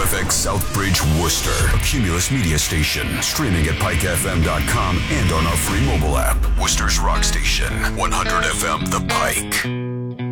WFX Southbridge, Worcester. A Cumulus media station. Streaming at pikefm.com and on our free mobile app. Worcester's rock station. 100 FM The Pike.